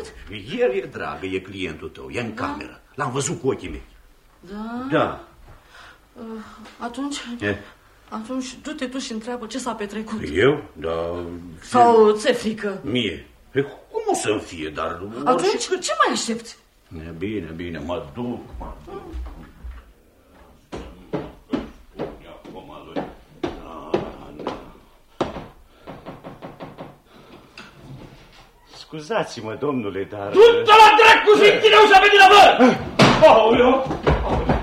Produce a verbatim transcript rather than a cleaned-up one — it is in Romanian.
văzut? El e dragă, e clientul tău, e în da. cameră. L-am văzut cu ochii mei. Da? Da. Uh, atunci... E? Atunci du-te tu și întreabă ce s-a petrecut. Eu? Da... Sau ți-e frică? Mie? E, cum o să-mi fie, dar... Atunci orice... ce mai aștepți? E, bine, bine, mă duc, mă duc. Scuzați-mă, domnule, dar... Du-te la dracu și ține ușa pe din avă! Aoleu!